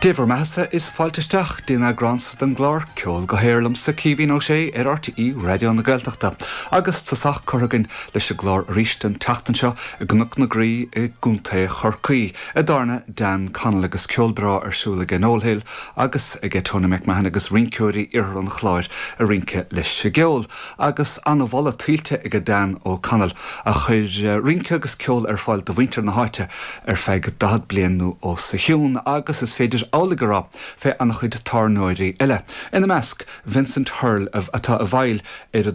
Díomhar measa is fáilteisteach dína grans den glár ceol go héirlam sa cíbhín ó sé ar RTí Radio na Gaeltachta. Agus tasach corrigin leis a glár rístan tachtan seo a gnach na grí i gúnta chorcaí. A darna Dan Connell agus ceolbrá arsúla gan Óilhill agus a getóna McMahon agus rincúirí ar an chláir a rince leis a geol. Agus anna bhla tuilte ag Dan O'Connell a chuir rince agus ceol ar fáil do winter na háite ar feig 10 blianú ó sa hiún agus is féidir álagará fé annach chuid tarnóirí eile. Ina measc, Vincent Hurl atá a bhail ar a